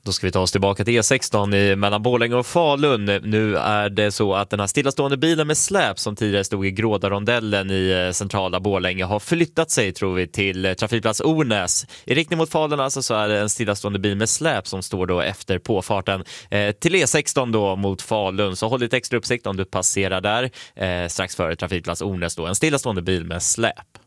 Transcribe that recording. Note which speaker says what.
Speaker 1: Då ska vi ta oss tillbaka till E16 mellan Borlänge och Falun. Nu är det så att den här stillastående bilen med släp som tidigare stod i Grådarondellen i centrala Borlänge har flyttat sig, tror vi, till trafikplats Ornäs. I riktning mot Falun alltså, så är det en stillastående bil med släp som står då efter påfarten till E16 då mot Falun. Så håll lite extra uppsikt om du passerar där strax före trafikplats Ornäs då. En stillastående bil med släp.